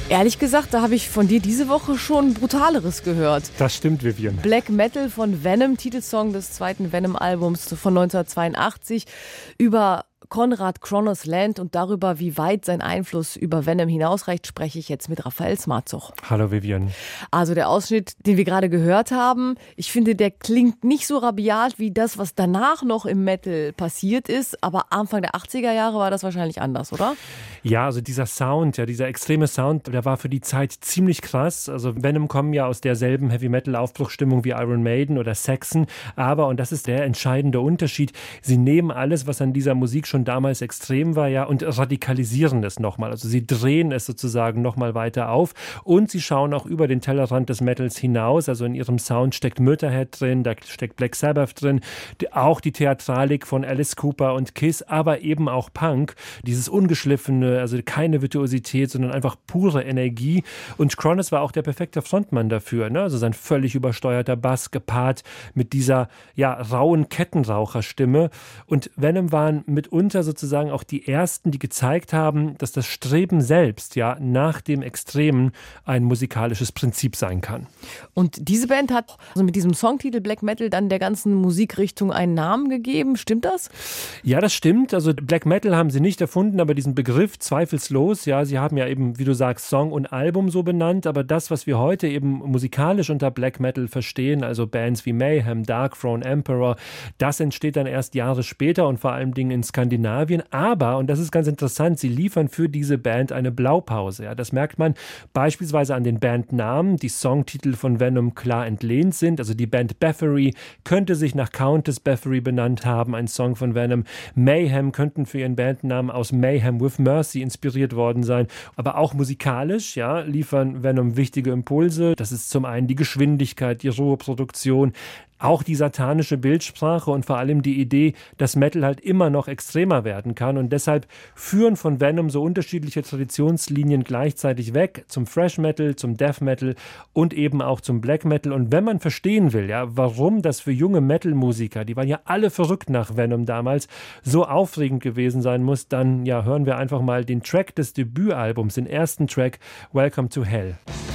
Ehrlich gesagt, da habe ich von dir diese Woche schon Brutaleres gehört. Das stimmt, Vivian. Black Metal von Venom, Titelsong des zweiten Venom-Albums von 1982, über Konrad Kronos Land und darüber, wie weit sein Einfluss über Venom hinausreicht, spreche ich jetzt mit Raphael Smartzug. Hallo Vivian. Also der Ausschnitt, den wir gerade gehört haben, ich finde, der klingt nicht so rabiat wie das, was danach noch im Metal passiert ist, aber Anfang der 80er Jahre war das wahrscheinlich anders, oder? Ja, also dieser Sound, dieser extreme Sound, der war für die Zeit ziemlich krass. Also Venom kommen ja aus derselben Heavy-Metal-Aufbruchstimmung wie Iron Maiden oder Saxon, aber, und das ist der entscheidende Unterschied, sie nehmen alles, was an dieser Musik schon damals extrem war, ja, und radikalisieren es nochmal. Also sie drehen es sozusagen nochmal weiter auf und sie schauen auch über den Tellerrand des Metals hinaus. Also in ihrem Sound steckt Motorhead drin, da steckt Black Sabbath drin, auch die Theatralik von Alice Cooper und Kiss, aber eben auch Punk. Dieses ungeschliffene, also keine Virtuosität, sondern einfach pure Energie. Und Kronos war auch der perfekte Frontmann dafür, ne? Also sein völlig übersteuerter Bass gepaart mit dieser, ja, rauen Kettenraucherstimme. Und Venom waren mitunter sozusagen auch die ersten, die gezeigt haben, dass das Streben selbst, ja, nach dem Extremen ein musikalisches Prinzip sein kann. Und diese Band hat also mit diesem Songtitel Black Metal dann der ganzen Musikrichtung einen Namen gegeben. Stimmt das? Ja, das stimmt. Also Black Metal haben sie nicht erfunden, aber diesen Begriff zweifellos, ja, sie haben ja eben, wie du sagst, Song und Album so benannt, aber das, was wir heute eben musikalisch unter Black Metal verstehen, also Bands wie Mayhem, Darkthrone, Emperor, das entsteht dann erst Jahre später und vor allem in Skandinavien. Aber, und das ist ganz interessant, sie liefern für diese Band eine Blaupause. Ja, das merkt man beispielsweise an den Bandnamen, die Songtitel von Venom klar entlehnt sind. Also die Band Bathory könnte sich nach Countess Bathory benannt haben, ein Song von Venom. Mayhem könnten für ihren Bandnamen aus Mayhem with Mercy inspiriert worden sein. Aber auch musikalisch, ja, liefern Venom wichtige Impulse. Das ist zum einen die Geschwindigkeit, die rohe Produktion, auch die satanische Bildsprache und vor allem die Idee, dass Metal halt immer noch extremer werden kann. Und deshalb führen von Venom so unterschiedliche Traditionslinien gleichzeitig weg zum Thrash Metal, zum Death Metal und eben auch zum Black Metal. Und wenn man verstehen will, ja, warum das für junge Metal-Musiker, die waren ja alle verrückt nach Venom damals, so aufregend gewesen sein muss, dann ja, hören wir einfach mal den Track des Debütalbums, den ersten Track, Welcome to Hell.